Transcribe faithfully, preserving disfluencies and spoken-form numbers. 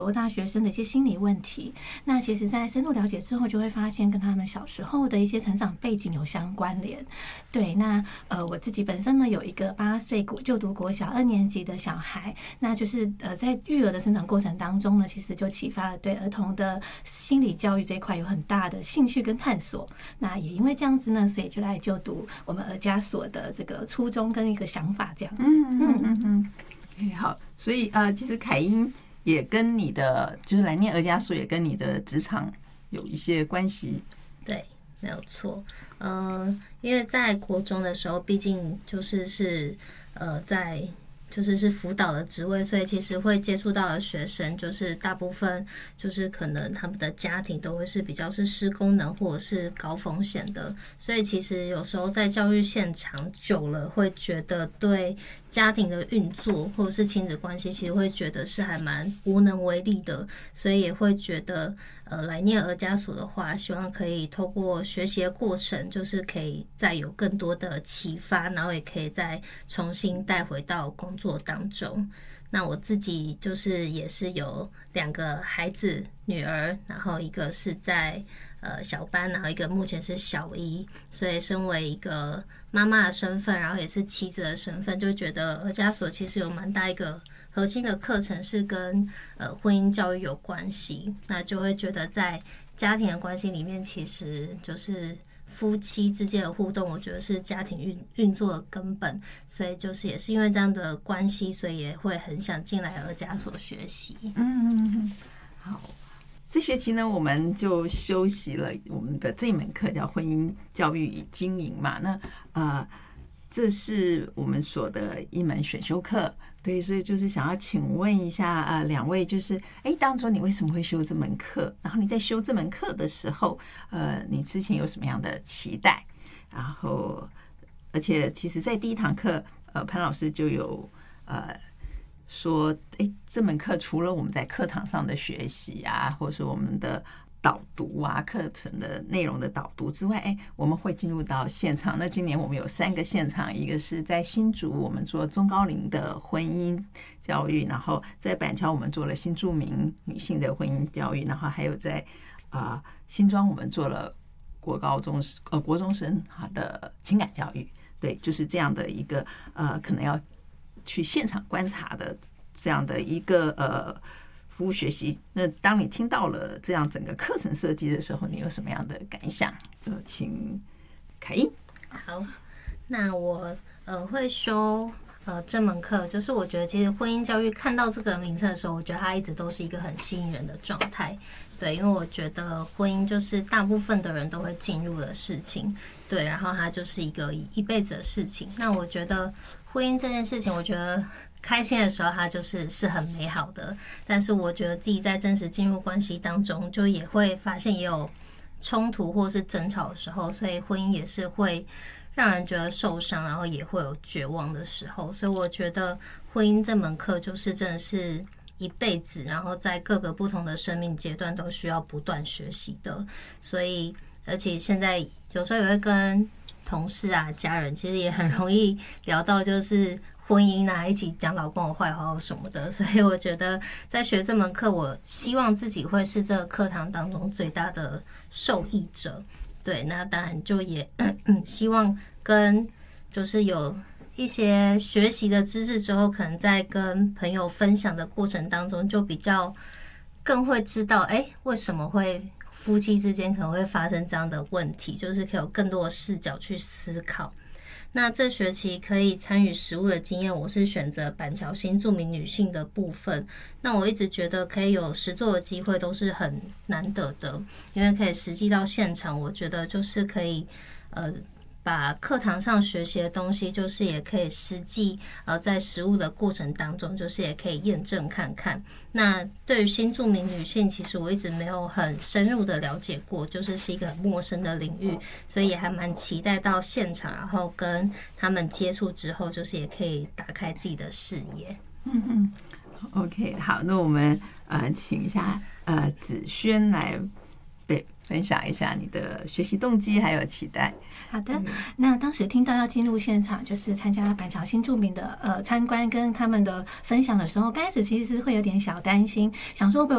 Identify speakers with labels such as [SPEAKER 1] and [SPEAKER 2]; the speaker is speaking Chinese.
[SPEAKER 1] 大学生的一些心理问题。那其实在深入了解之后，就会发现跟他们小时候的一些成长背景有相关联。对，那呃我自己本身呢有一个八岁就读国小二年级的小孩，那就是呃在育儿的成长过程当中呢，其实就启发了对儿童的心理教育这一块有很大的兴趣跟探索。那也因为这样子呢，所以就来就读我们儿家所的这个初衷跟一个想法这样子。
[SPEAKER 2] 嗯嗯嗯嗯，哎，好，所以呃，其实凯英也跟你的就是来念儿家所，也跟你的职场有一些关系。
[SPEAKER 3] 对，没有错。嗯、呃，因为在国中的时候，毕竟就是是呃在。就是是辅导的职位，所以其实会接触到的学生，就是大部分就是可能他们的家庭都会是比较是失功能或者是高风险的，所以其实有时候在教育现场久了，会觉得对家庭的运作或者是亲子关系，其实会觉得是还蛮无能为力的，所以也会觉得呃来念儿家所的话，希望可以透过学习的过程，就是可以再有更多的启发，然后也可以再重新带回到工作当中。那我自己就是也是有两个孩子女儿，然后一个是在呃小班，然后一个目前是小一，所以身为一个妈妈的身份，然后也是妻子的身份，就觉得儿家所其实有蛮大一个核心的课程是跟呃婚姻教育有关系，那就会觉得在家庭的关系里面，其实就是夫妻之间的互动，我觉得是家庭运运作的根本，所以就是也是因为这样的关系，所以也会很想进来儿家所学习。
[SPEAKER 2] 嗯，好。这学期呢，我们就修习了我们的这门课，叫婚姻教育与经营嘛。那呃，这是我们所的一门选修课。对，所以就是想要请问一下呃两位，就是哎，当初你为什么会修这门课？然后你在修这门课的时候，呃，你之前有什么样的期待？然后，而且其实，在第一堂课，呃，潘老师就有呃说，哎，这门课除了我们在课堂上的学习啊，或是我们的导读啊，课程的内容的导读之外，哎，我们会进入到现场。那今年我们有三个现场，一个是在新竹，我们做中高龄的婚姻教育；然后在板桥，我们做了新住民女性的婚姻教育；然后还有在啊、呃、新庄，我们做了国高中呃国中生的情感教育。对，就是这样的一个呃，可能要去现场观察的这样的一个呃。服务学习。那当你听到了这样整个课程设计的时候，你有什么样的感想？呃，请凯英。
[SPEAKER 3] 好，那我呃会修呃这门课，就是我觉得其实婚姻教育看到这个名称的时候，我觉得它一直都是一个很吸引人的状态。对，因为我觉得婚姻就是大部分的人都会进入的事情，对，然后它就是一个一辈子的事情。那我觉得婚姻这件事情，我觉得开心的时候它就是是很美好的，但是我觉得自己在真实进入关系当中，就也会发现也有冲突或是争吵的时候，所以婚姻也是会让人觉得受伤，然后也会有绝望的时候。所以我觉得婚姻这门课就是真的是一辈子，然后在各个不同的生命阶段都需要不断学习的。所以而且现在有时候也会跟同事啊、家人，其实也很容易聊到就是婚姻啊，一起讲老公的坏话什么的。所以我觉得在学这门课，我希望自己会是这个课堂当中最大的受益者。对，那当然就也希望跟就是有一些学习的知识之后，可能在跟朋友分享的过程当中，就比较更会知道，哎，为什么会夫妻之间可能会发生这样的问题，就是可以有更多的视角去思考。那这学期可以参与实务的经验，我是选择板桥新住民女性的部分。那我一直觉得可以有实作的机会都是很难得的，因为可以实际到现场，我觉得就是可以呃把课堂上学习的东西，就是也可以实际呃在实务的过程当中，就是也可以验证看看。那对于新住民女性，其实我一直没有很深入的了解过，就是是一个很陌生的领域，所以也还蛮期待到现场，然后跟他们接触之后，就是也可以打开自己的视野。
[SPEAKER 2] 嗯嗯 ，OK， 好，那我们呃请一下呃子轩来对分享一下你的学习动机还有期待。
[SPEAKER 1] 好的，那当时听到要进入现场，就是参加板桥新住民的呃参观跟他们的分享的时候，刚开始其实是会有点小担心，想说会